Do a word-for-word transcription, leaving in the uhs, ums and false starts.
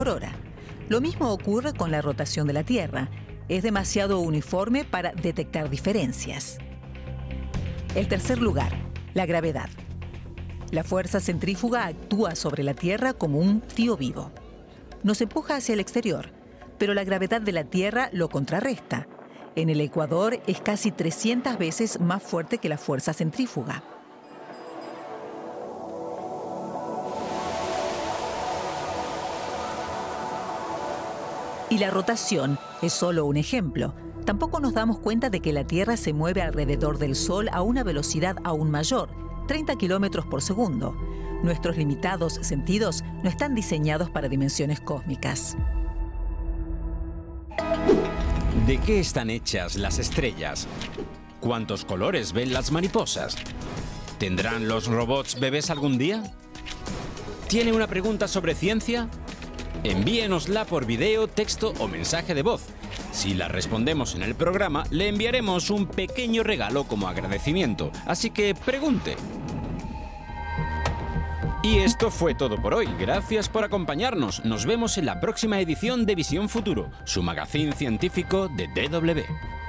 por hora. Lo mismo ocurre con la rotación de la Tierra. Es demasiado uniforme para detectar diferencias. El tercer lugar, la gravedad. La fuerza centrífuga actúa sobre la Tierra como un tío vivo. Nos empuja hacia el exterior, pero la gravedad de la Tierra lo contrarresta. En el ecuador es casi trescientas veces más fuerte que la fuerza centrífuga. Y la rotación es solo un ejemplo. Tampoco nos damos cuenta de que la Tierra se mueve alrededor del Sol a una velocidad aún mayor, treinta kilómetros por segundo. Nuestros limitados sentidos no están diseñados para dimensiones cósmicas. ¿De qué están hechas las estrellas? ¿Cuántos colores ven las mariposas? ¿Tendrán los robots bebés algún día? ¿Tiene una pregunta sobre ciencia? Envíenosla por video, texto o mensaje de voz. Si la respondemos en el programa, le enviaremos un pequeño regalo como agradecimiento. Así que pregunte. Y esto fue todo por hoy. Gracias por acompañarnos. Nos vemos en la próxima edición de Visión Futuro, su magazín científico de D W.